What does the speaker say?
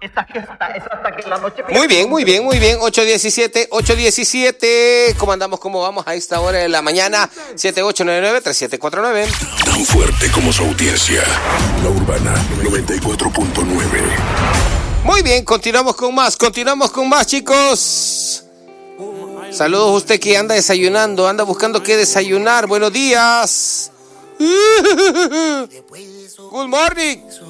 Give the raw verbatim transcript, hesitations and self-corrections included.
Esta fiesta es hasta que la noche... Muy bien, muy bien, muy bien. ocho diecisiete, ocho diecisiete. ¿Cómo andamos? ¿Cómo vamos a esta hora de la mañana? siete ocho nueve nueve, tres siete cuatro nueve. Tan fuerte como su audiencia. La Urbana noventa y cuatro punto nueve. Muy bien, continuamos con más, continuamos con más, chicos. Saludos a usted que anda desayunando, anda buscando qué desayunar. Buenos días. Good morning.